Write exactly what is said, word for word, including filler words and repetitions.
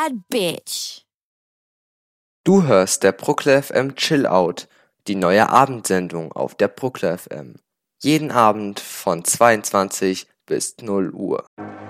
bad bitch. Du hörst der Bruckler F M Chill Out, die neue Abendsendung auf der Bruckler F M. Jeden Abend von zweiundzwanzig bis null Uhr.